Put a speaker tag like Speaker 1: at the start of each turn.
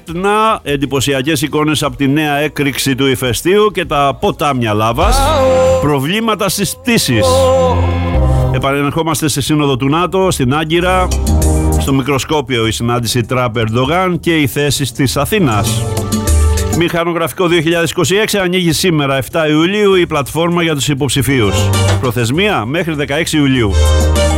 Speaker 1: Έτνα, εντυπωσιακές εικόνες από τη νέα έκρηξη του ηφαιστείου και τα ποτάμια λάβας. Προβλήματα στις πτήσεις. Επανερχόμαστε σε σύνοδο του ΝΑΤΟ στην Άγκυρα. Στο μικροσκόπιο η συνάντηση Τραμπ-Ερντογάν και οι θέσεις της Αθήνας. Μηχανογραφικό 2026 ανοίγει σήμερα 7 Ιουλίου η πλατφόρμα για τους υποψηφίους. Προθεσμία μέχρι 16 Ιουλίου.